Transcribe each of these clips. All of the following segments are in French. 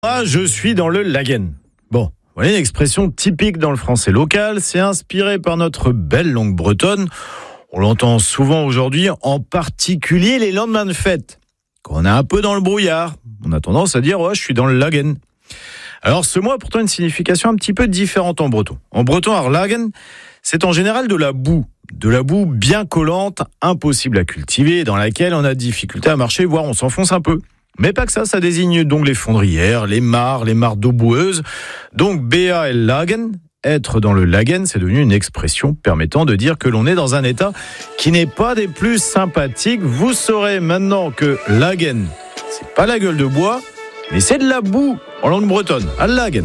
Moi, je suis dans le Lagen. Bon, voilà une expression typique dans le français local. C'est inspiré par notre belle langue bretonne. On l'entend souvent aujourd'hui, en particulier les lendemains de fête. Quand on est un peu dans le brouillard, on a tendance à dire « ouais, je suis dans le Lagen ». Alors ce mot a pourtant une signification un petit peu différente en breton. En breton, Lagen, c'est en général de la boue bien collante, impossible à cultiver, dans laquelle on a difficulté à marcher, voire on s'enfonce un peu. Mais pas que ça désigne donc les fondrières, les mares d'eau boueuse. Donc BA Lagen, être dans le Lagen, c'est devenu une expression permettant de dire que l'on est dans un état qui n'est pas des plus sympathiques. Vous saurez maintenant que Lagen, c'est pas la gueule de bois, mais c'est de la boue en langue bretonne, à Lagen.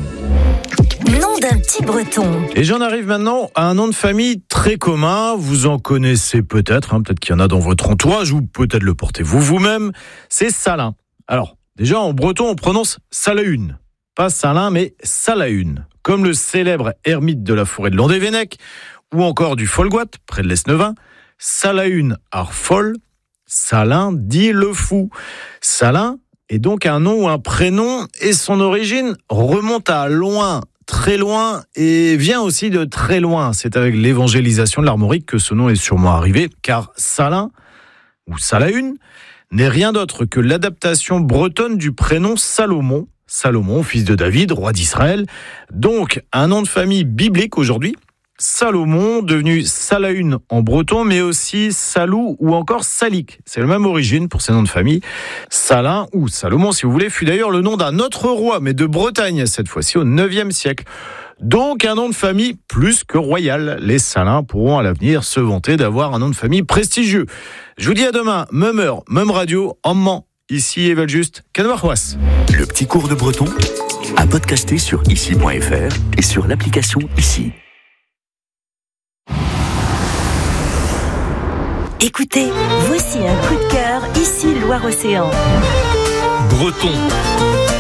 Nom d'un petit breton. Et j'en arrive maintenant à un nom de famille très commun. Vous en connaissez peut-être, peut-être qu'il y en a dans votre entourage ou peut-être le portez-vous vous-même. C'est Salin. Alors, déjà en breton, on prononce Salaün. Pas Salin, mais Salaün. Comme le célèbre ermite de la forêt de Landévennec ou encore du Folgoat, près de l'Esnevin. Salaün ar fol, Salin dit le fou. Salin est donc un nom ou un prénom et son origine remonte à loin, très loin et vient aussi de très loin. C'est avec l'évangélisation de l'Armorique que ce nom est sûrement arrivé, car Salin ou Salaün n'est rien d'autre que l'adaptation bretonne du prénom Salomon. Salomon, fils de David, roi d'Israël. Donc, un nom de famille biblique aujourd'hui. Salomon, devenu Salaün en breton, mais aussi Salou ou encore Salik. C'est la même origine pour ces noms de famille. Salin ou Salomon, si vous voulez, fut d'ailleurs le nom d'un autre roi, mais de Bretagne, cette fois-ci au 9e siècle. Donc un nom de famille plus que royal. Les Salins pourront à l'avenir se vanter d'avoir un nom de famille prestigieux. Je vous dis à demain, même heure, même radio, en Mans. Ici Evel Just, Canvarrois. Le petit cours de breton à podcaster sur ici.fr et sur l'application Ici. Écoutez, voici un coup de cœur, ici Loire-Océan. Breton.